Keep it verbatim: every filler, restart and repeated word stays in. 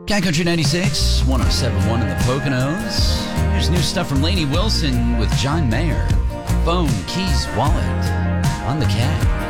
Cat Country ninety-six, one oh seven point one in the Poconos. Here's new stuff from Lainey Wilson with John Mayer. Phone, keys, wallet on the Cat.